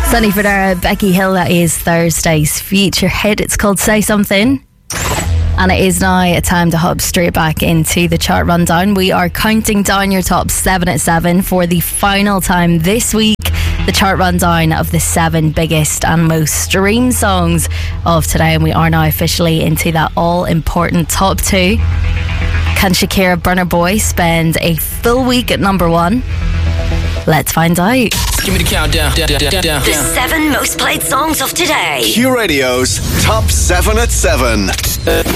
Sunny Federa, Becky Hill, that is Thursday's feature hit. It's called Say Something. And it is now a time to hop straight back into the chart rundown. We are counting down your top 7 at 7 for the final time this week. The chart rundown of the 7 biggest and most streamed songs of today. And we are now officially into that all-important top 2. Can Shakira Burna Boy spend a full week at number 1? Let's find out. Give me the countdown. The 7 most played songs of today. Q Radio's top 7 at 7.